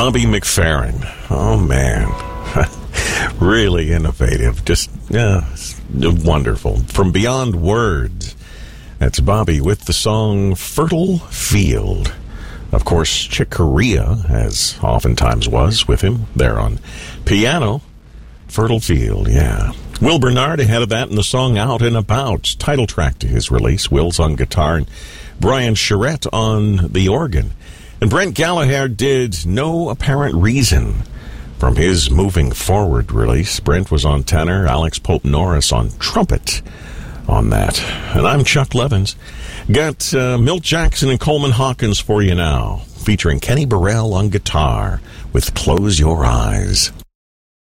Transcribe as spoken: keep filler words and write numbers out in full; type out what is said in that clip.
Bobby McFerrin. Oh, man. Really innovative. Just yeah, wonderful. From Beyond Words. That's Bobby with the song Fertile Field. Of course, Chick Corea, as oftentimes was with him, there on piano. Fertile Field, yeah. Will Bernard ahead of that in the song Out and About, title track to his release. Will's on guitar and Brian Charette on the organ. And Brent Gallagher did No Apparent Reason from his Moving Forward release. Brent was on tenor, Alex Pope Norris on trumpet on that. And I'm Chuck Levins. Got uh, Milt Jackson and Coleman Hawkins for you now, featuring Kenny Burrell on guitar with Close Your Eyes.